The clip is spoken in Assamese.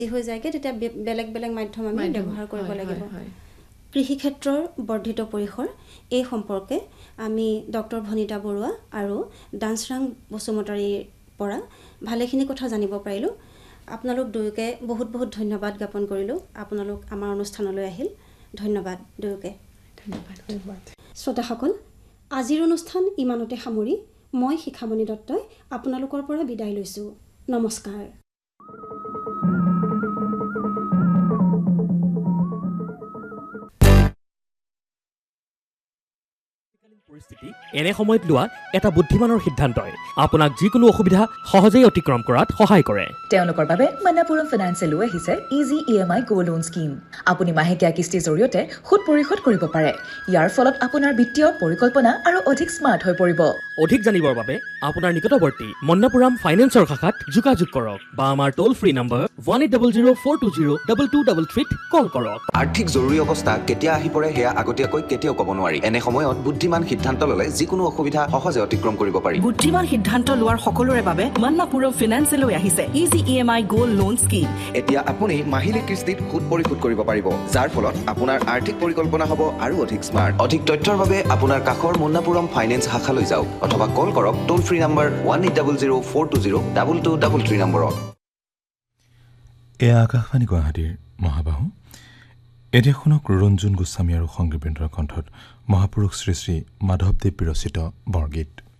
হৈ যায়গে তেতিয়া বেলেগ বেলেগ মাধ্যম আমি ব্যৱহাৰ কৰিব লাগিব কৃষি ক্ষেত্ৰৰ বৰ্ধিত পৰিসৰ এই সম্পৰ্কে আমি ডক্টৰ ভনিতা বৰুৱা আৰু ডান্সৰাং বসুমতাৰীৰ পৰা ভালেখিনি কথা জানিব পাৰিলোঁ আপোনালোক দুয়োকে বহুত বহুত ধন্যবাদ জ্ঞাপন কৰিলোঁ আপোনালোক আমাৰ অনুষ্ঠানলৈ আহিল ধন্যবাদ দুয়োকে ধন্যবাদ শ্ৰোতাসকল আজিৰ অনুষ্ঠান ইমানতে সামৰি মই শিখামণি দত্তই আপোনালোকৰ পৰা বিদায় লৈছোঁ নমস্কাৰ পৰিস্থিতি এনে সময়ত লোৱা এটা বুদ্ধিমানৰ সিদ্ধান্তই আপোনাক যিকোনো অসুবিধা সহজেই অতিক্ৰম কৰাত সহায় কৰে তেওঁলোকৰ বাবে মন্নাপুৰম ফাইনেন্সে লৈ আহিছে ইজি EMI গো লোন স্কিম আপুনি মাহেকীয়া কিস্তিৰ জৰিয়তে সুদ পৰিশোধ কৰিব পাৰে ইয়াৰ ফলত আপোনাৰ বিত্তীয় পৰিকল্পনা আৰু অধিক স্মাৰ্ট হৈ পৰিব অধিক জানিবৰ বাবে আপোনাৰ নিকটৱৰ্তী মন্নাপুৰম ফাইনেন্সৰ শাখাত যোগাযোগ কৰক বা আমাৰ টোল ফ্ৰী নম্বৰ 1800420223 কল কৰক আৰ্থিক জৰুৰী অৱস্থা কেতিয়া আহি পৰে হেয়া আগতীয়াকৈ কেতিয়াও ক'ব নোৱাৰি এনে সময়ত বুদ্ধিমান সিদ্ধান্ত ল'লে যিকোনো অসুবিধা সহজে অতিক্ৰম কৰিব পাৰি বুদ্ধিমান সিদ্ধান্ত লোৱাৰ সকলোৰে বাবে মন্নাপুৰম ফাইনেন্সে লৈ আহিছে ইজি EMI গো লোন স্কিম এতিয়া আপুনি মাহিলী কিস্তিত সুদ পৰিশোধ কৰিব পাৰিব যাৰ ফলত আপোনাৰ আৰ্থিক পৰিকল্পনা হ'ব আৰু অধিক স্মাৰ্ট অধিক তথ্যৰ বাবে আপোনাৰ কাষৰ মন্নাপুৰম ফাইনেন্স শাখালৈ যাওক অথবা কল কৰক টোল ফ্ৰী নম্বৰ 1800420223 নম্বৰত এয়া আকাশবাণী গুৱাহাটীৰ মহাবাহু এতিয়া শুনক ৰঞ্জুন গোস্বামী আৰু সংগীতবৃন্দৰ কণ্ঠত মহাপুৰুষ শ্ৰী শ্ৰী মাধৱদেৱ বিৰচিত বৰগীত